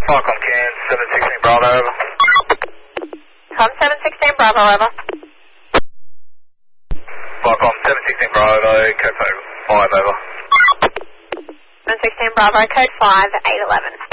Falcon Can 716 Bravo, over. Com 716 Bravo, over. Falcon 716 Bravo, code 5, over. 716 Bravo, code 5, 811.